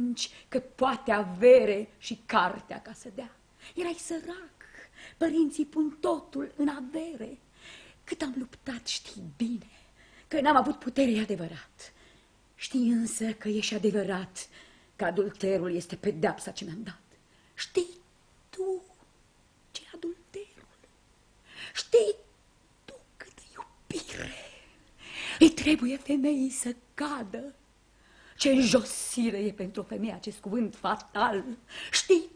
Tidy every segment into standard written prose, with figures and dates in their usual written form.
atunci că poate avere și cartea ca să dea. Erai sărac, părinții pun totul în avere. Cât am luptat, știi bine, că n-am avut putere, e adevărat. Știi însă că e și adevărat că adulterul este pedeapsa ce mi-am dat. Știi tu ce adulterul? Știi tu câtă iubire îi trebuie femeii să cadă? Ce înjosire e pentru o femeie acest cuvânt fatal. Știi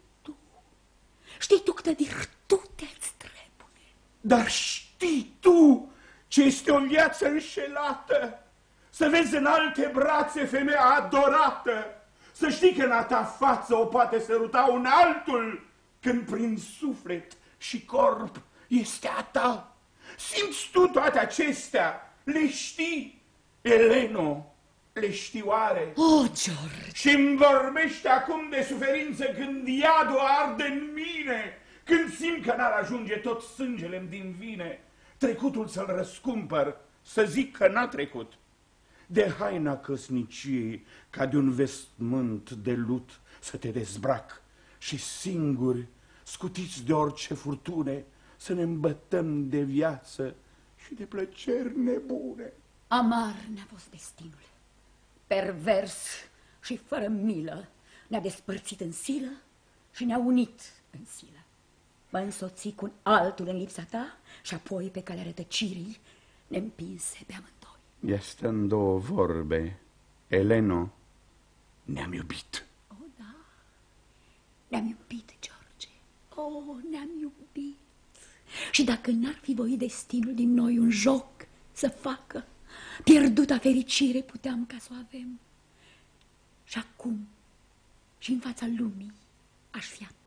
tu câtă virtute îți trebuie? Dar știi tu ce este o viață înșelată? Să vezi în alte brațe femeia adorată, să știi că în a ta față o poate săruta un altul, când prin suflet și corp este a ta. Simți tu toate acestea? Le știi, Eleno? Le știi oare? Oh, George! Și-mi vorbește acum de suferință când iadul arde în mine, când simt că n-ar ajunge tot sângele-mi din vine. Trecutul să-l răscumpăr, să zic că n-a trecut. De haina căsniciei, ca de un vestmânt de lut, să te dezbrac și singuri, scutiți de orice furtune, să ne îmbătăm de viață și de plăceri nebune. Amar ne-a fost destinul, pervers și fără milă, ne-a despărțit în silă și ne-a unit în silă. Mă însoți cu un altul în lipsa ta și apoi pe calea rătăcirii ne împinse pe amândoi. Este în două vorbe, Eleno, ne-am iubit. Oh, da, ne-am iubit, George, oh, ne-am iubit. Și dacă n-ar fi voit destinul din noi un joc să facă, pierduta fericire puteam ca să o avem. Și acum, și în fața lumii, aș fi a ta.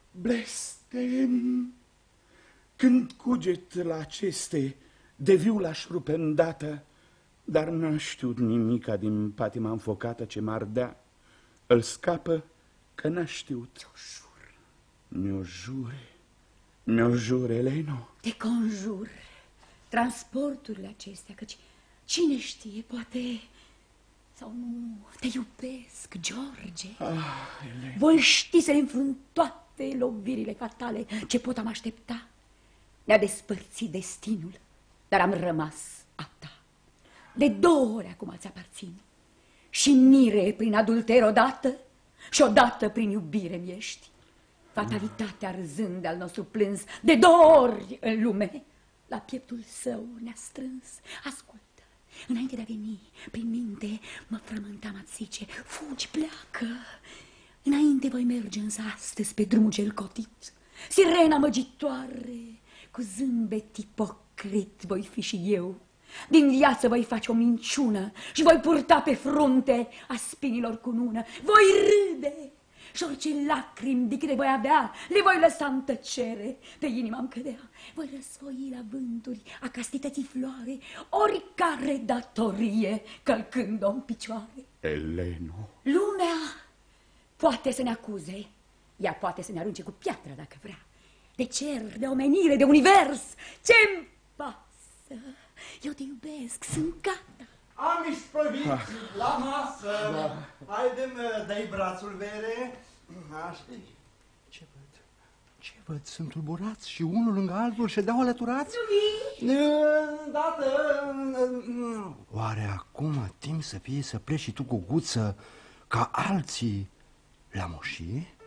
Blestem! Când cuget la aceste, de viu l-aș rupe îndată, dar n-a știut nimica din patima înfocată ce m-ar dea. Îl scapă că n-a știut. Mi-o jure, Eleno. Te conjur, transporturile acestea, căci cine știe, poate sau nu, te iubesc, George. Eleno. Voi ști să înfrunt toate lovirile fatale ce pot am aștepta. Ne-a despărțit destinul, dar am rămas a ta. De 2 ori acum ți aparțin. Și mire prin adulter odată și odată prin iubire mi-ești. Fatalitatea arzând al nostru plâns de 2 ori în lume, la pieptul său ne-a strâns. Ascultă, înainte de a veni prin minte mă frământam a zice, fugi, pleacă. Înainte voi merge însă astăzi pe drumul cel cotit, sirena măgitoare, cu zâmbet ipocrit voi fi și eu. Din viață voi face o minciună și voi purta pe frunte a spinilor cunună. Voi râde și orice lacrimi de câte voi avea le voi lăsa în tăcere, pe inima-mi cădea. Voi răsfoi la vânturi a castității floare oricare datorie călcând-o în picioare. Eleno. Lumea poate să ne acuze, ea poate să ne arunce cu piatra dacă vrea. De cer, de omenire, de univers, ce-mi pasă? Eu te iubesc, sunt gata. Am isprăvit la masă. Da. Haide-mă, dai brațul, Vere. Așa. Ce văd? Sunt tulburați și unul lângă altul ședeau alăturați? Nu vii? Dată. Oare acum timp să fie să pleci și tu cu guță ca alții la moșie?